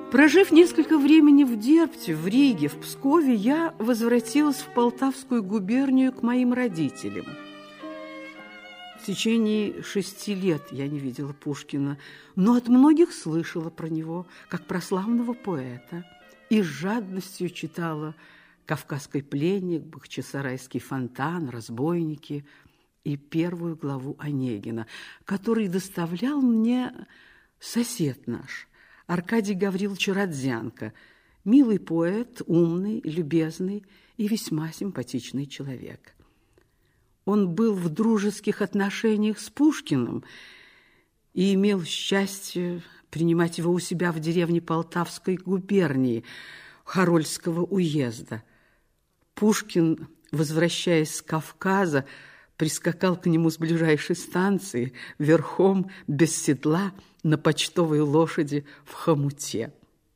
Прожив несколько времени в Дербте, в Риге, в Пскове, я возвратилась в Полтавскую губернию к моим родителям. В течение 6 лет я не видела Пушкина, но от многих слышала про него, как про славного поэта, и с жадностью читала «Кавказский пленник», «Бахчисарайский фонтан», «Разбойники» и первую главу Онегина, который доставлял мне сосед наш, Аркадий Гаврилович Родзянко, милый поэт, умный, любезный и весьма симпатичный человек. Он был в дружеских отношениях с Пушкиным и имел счастье принимать его у себя в деревне Полтавской губернии Харольского уезда. Пушкин, возвращаясь с Кавказа, прискакал к нему с ближайшей станции верхом, без седла, на почтовой лошади в хомуте.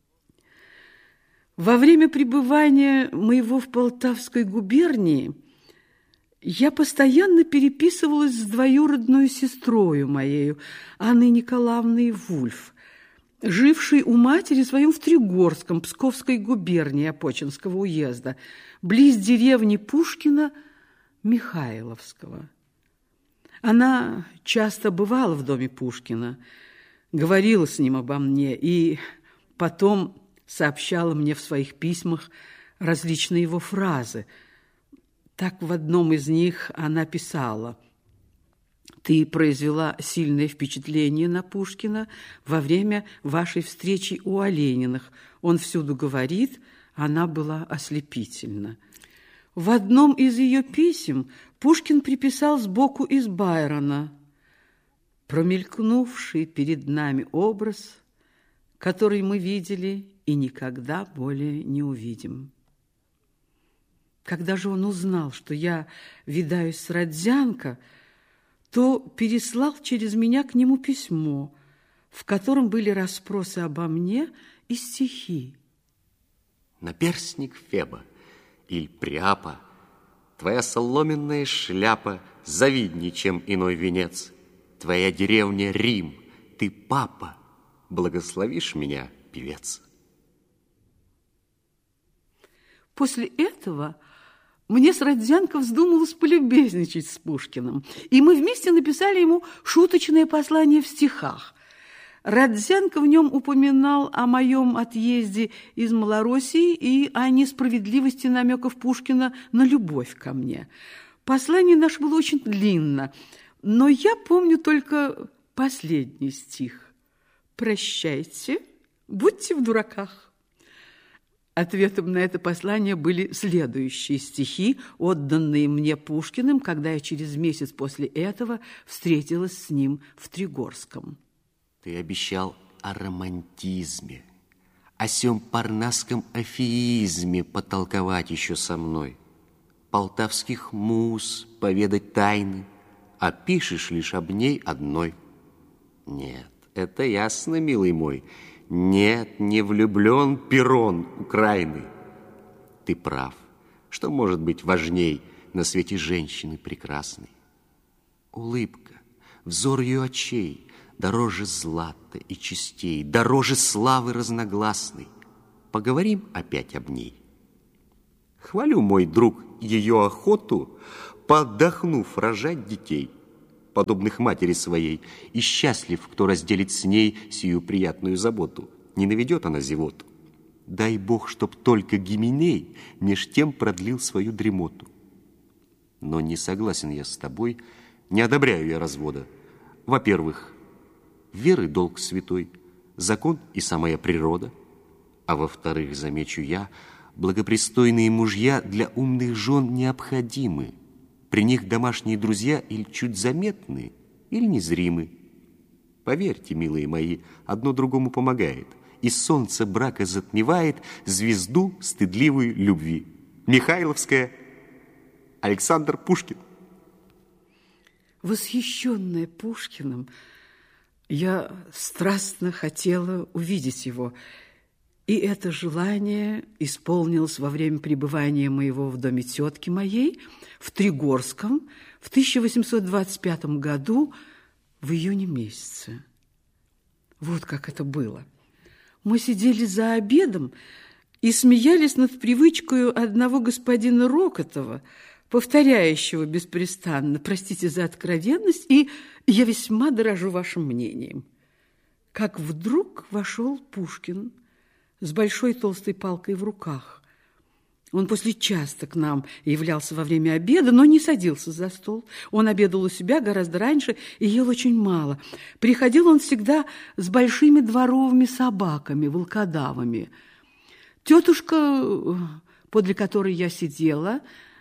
Во время пребывания моего в Полтавской губернии я постоянно переписывалась с двоюродной сестрою моею, Анной Николаевной Вульф, жившей у матери своем в Тригорском, Псковской губернии Опочинского уезда, близ деревни Пушкина Михайловского. Она часто бывала в доме Пушкина, говорила с ним обо мне и потом сообщала мне в своих письмах различные его фразы. Так в одном из них она писала: «Ты произвела сильное впечатление на Пушкина во время вашей встречи у Олениных. Он всюду говорит, она была ослепительна». В одном из ее писем Пушкин приписал сбоку из Байрона: «Промелькнувший перед нами образ, который мы видели и никогда более не увидим». Когда же он узнал, что я видаюсь с Родзянко, то переслал через меня к нему письмо, в котором были расспросы обо мне и стихи. Наперстник Феба или Приапа, твоя соломенная шляпа завидней, чем иной венец. Твоя деревня Рим, ты папа, благословишь меня, певец. После этого мне с Родзянко вздумалось полюбезничать с Пушкиным, и мы вместе написали ему шуточное послание в стихах. Родзянко в нем упоминал о моем отъезде из Малороссии и о несправедливости намеков Пушкина на любовь ко мне. Послание наше было очень длинно, но я помню только последний стих: «Прощайте, будьте в дураках». Ответом на это послание были следующие стихи, отданные мне Пушкиным, когда я через месяц после этого встретилась с ним в Тригорском. Ты обещал о романтизме, о сём парнасском афеизме потолковать еще со мной, полтавских муз поведать тайны, а пишешь лишь об ней одной. Нет, это ясно, милый мой. Нет, не влюблен Перрон Украины. Ты прав. Что может быть важней на свете женщины прекрасной? Улыбка, взор ее очей дороже злата и частей, дороже славы разногласной. Поговорим опять об ней. Хвалю, мой друг, ее охоту, подохнув рожать детей, подобных матери своей, и счастлив, кто разделит с ней сию приятную заботу. Не наведет она зевоту. Дай Бог, чтоб только Гименей меж тем продлил свою дремоту. Но не согласен я с тобой, не одобряю я развода. Во-первых, веры долг святой, закон и самая природа. А во-вторых, замечу я, благопристойные мужья для умных жен необходимы. При них домашние друзья или чуть заметны, или незримы. Поверьте, милые мои, одно другому помогает, и солнце брака затмевает звезду стыдливой любви. Михайловская, Александр Пушкин. Восхищенная Пушкиным, я страстно хотела увидеть его, и это желание исполнилось во время пребывания моего в доме тетки моей в Тригорском в 1825 году в июне месяце. Вот как это было. Мы сидели за обедом и смеялись над привычкой одного господина Рокотова, повторяющего беспрестанно: простите за откровенность, и я весьма дорожу вашим мнением. Как вдруг вошел Пушкин с большой толстой палкой в руках. Он после часто к нам являлся во время обеда, но не садился за стол. Он обедал у себя гораздо раньше и ел очень мало. Приходил он всегда с большими дворовыми собаками, волкодавами. Тетушка, подле которой я сидела,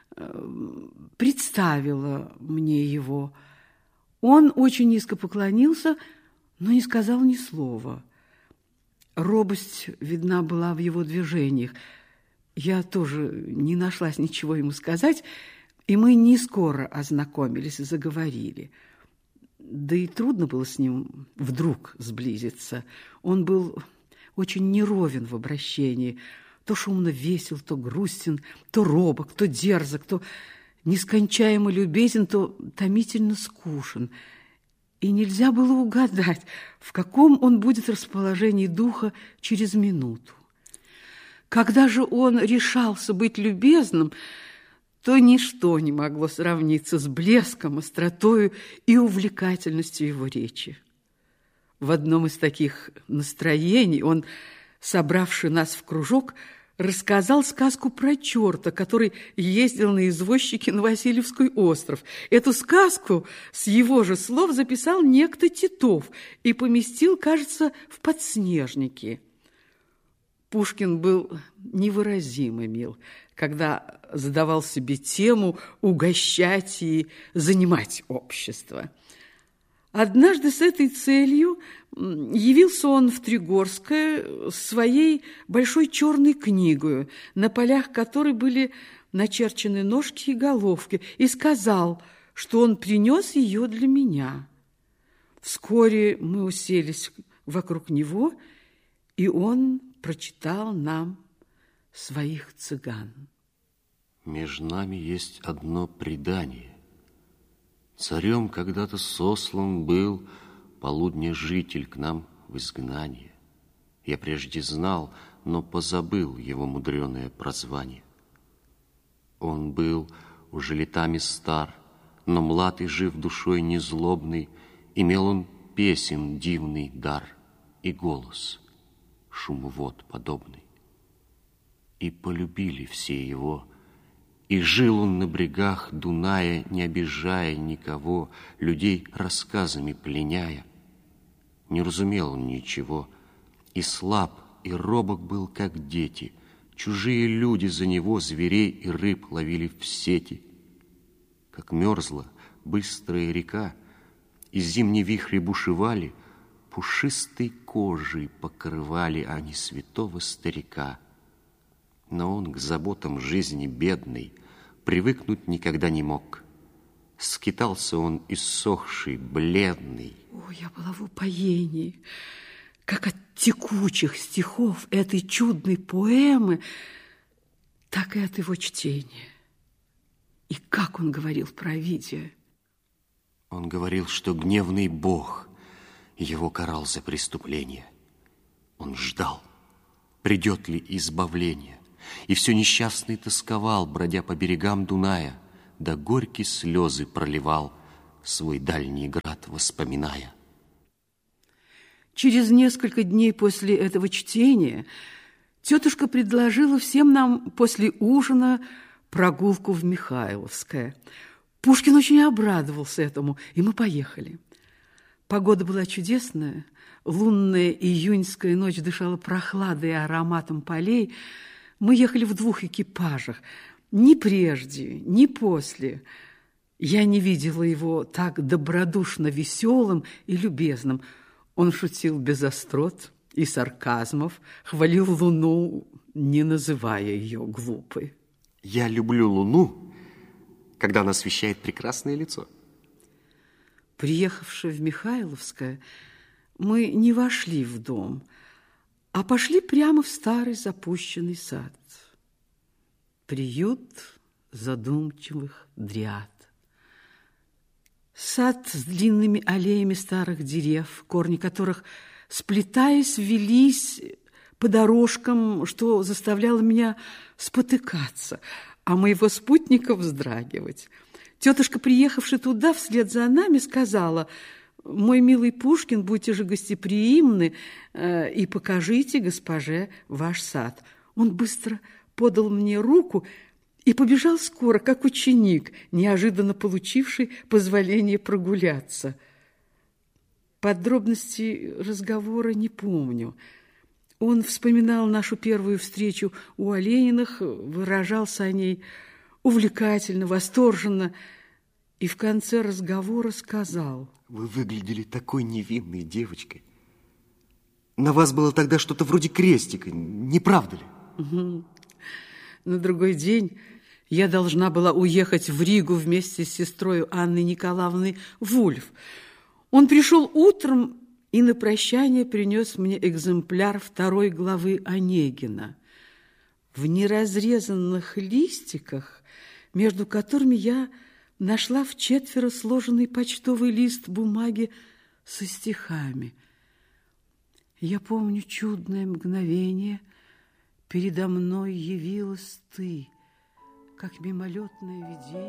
представила мне его. Он очень низко поклонился, но не сказал ни слова. Робость видна была в его движениях. Я тоже не нашлась ничего ему сказать, и мы не скоро ознакомились и заговорили. Да и трудно было с ним вдруг сблизиться. Он был очень неровен в обращении. То шумно весел, то грустен, то робок, то дерзок, то нескончаемо любезен, то томительно скушен. И нельзя было угадать, в каком он будет расположении духа через минуту. Когда же он решался быть любезным, то ничто не могло сравниться с блеском, остротою и увлекательностью его речи. В одном из таких настроений он, собравший нас в кружок, рассказал сказку про черта, который ездил на извозчике на Васильевский остров. Эту сказку с его же слов записал некто Титов и поместил, кажется, в подснежнике. Пушкин был невыразимо мил, когда задавал себе тему угощать и занимать общество. Однажды с этой целью явился он в Тригорское с своей большой черной книгой, на полях которой были начерчены ножки и головки, и сказал, что он принес ее для меня. Вскоре мы уселись вокруг него, и он прочитал нам своих цыган. Между нами есть одно предание. Царем когда-то сослан был полудня житель к нам в изгнание. Я прежде знал, но позабыл его мудреное прозвание. Он был уже летами стар, но млад и жив душой незлобный, имел он песен дивный дар и голос шумовод подобный. И полюбили все его, и жил он на брегах Дуная, не обижая никого, людей рассказами пленяя. Не разумел он ничего, и слаб, и робок был, как дети. Чужие люди за него зверей и рыб ловили в сети. Как мерзла быстрая река, и зимние вихри бушевали, пушистой кожей покрывали они святого старика. Но он к заботам жизни бедной привыкнуть никогда не мог. Скитался он иссохший, бледный. О, я была в упоении, как от текучих стихов этой чудной поэмы, так и от его чтения. И как он говорил про Овидия. Он говорил, что гневный Бог его карал за преступление. Он ждал, придет ли избавление, и все несчастный тосковал, бродя по берегам Дуная, да горькие слезы проливал, свой дальний град воспоминая. Через несколько дней после этого чтения тетушка предложила всем нам после ужина прогулку в Михайловское. Пушкин очень обрадовался этому, и мы поехали. Погода была чудесная, лунная июньская ночь дышала прохладой и ароматом полей. Мы ехали в 2 экипажах. Ни прежде, ни после я не видела его так добродушно веселым и любезным. Он шутил без острот и сарказмов, хвалил луну, не называя ее глупой. Я люблю луну, когда она освещает прекрасное лицо. Приехавши в Михайловское, мы не вошли в дом, а пошли прямо в старый запущенный сад. Приют задумчивых дряд. Сад с длинными аллеями старых дерев, корни которых, сплетаясь, велись по дорожкам, что заставляло меня спотыкаться, а моего спутника вздрагивать. Тетушка, приехавшая туда вслед за нами, сказала: «Мой милый Пушкин, будьте же гостеприимны и покажите госпоже ваш сад». Он быстро подал мне руку и побежал скоро, как ученик, неожиданно получивший позволение прогуляться. Подробностей разговора не помню. Он вспоминал нашу первую встречу у Олениных, выражался о ней увлекательно, восторженно, и в конце разговора сказал: «Вы выглядели такой невинной девочкой. На вас было тогда что-то вроде крестика, не правда ли?» Угу. На другой день я должна была уехать в Ригу вместе с сестрой Анной Николаевной Вульф. Он пришел утром и на прощание принес мне экземпляр 2 главы Онегина. В неразрезанных листиках, между которыми я нашла вчетверо сложенный почтовый лист бумаги со стихами. Я помню чудное мгновение. Передо мной явилась ты, как мимолетное видение.